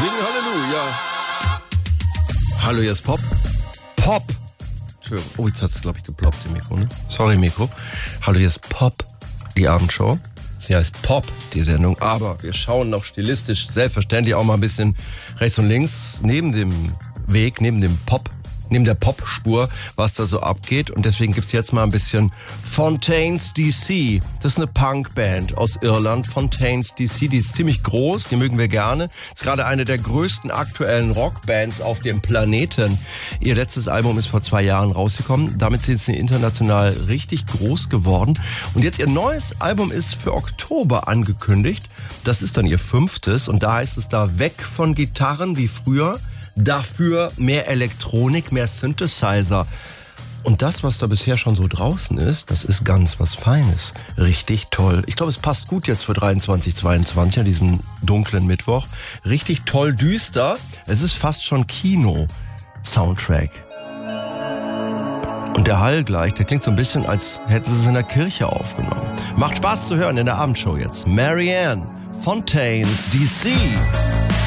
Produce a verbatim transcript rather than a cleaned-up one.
Singen Halleluja. Hallo, hier ist Pop. Pop. Entschuldigung. Oh, jetzt hat es, glaube ich, geploppt, im Mikro, ne? Sorry, Mikro. Hallo, hier ist Pop, die Abendshow. Sie heißt Pop, die Sendung. Aber wir schauen noch stilistisch, selbstverständlich auch mal ein bisschen rechts und links neben dem Weg, neben dem Pop, neben der Pop-Spur, was da so abgeht. Und deswegen gibt's jetzt mal ein bisschen Fontaines D C. Das ist eine Punkband aus Irland. Fontaines D C, die ist ziemlich groß, die mögen wir gerne. Ist gerade eine der größten aktuellen Rockbands auf dem Planeten. Ihr letztes Album ist vor zwei Jahren rausgekommen. Damit sind sie international richtig groß geworden. Und jetzt ihr neues Album ist für Oktober angekündigt. Das ist dann ihr fünftes. Und da heißt es da weg von Gitarren wie früher. Dafür mehr Elektronik, mehr Synthesizer. Und das, was da bisher schon so draußen ist, das ist ganz was Feines. Richtig toll. Ich glaube, es passt gut jetzt für dreiundzwanzig zweiundzwanzig, an diesem dunklen Mittwoch. Richtig toll düster. Es ist fast schon Kino-Soundtrack. Und der Hall gleich, der klingt so ein bisschen, als hätten sie es in der Kirche aufgenommen. Macht Spaß zu hören in der Abendshow jetzt. Marianne Fontaines D C.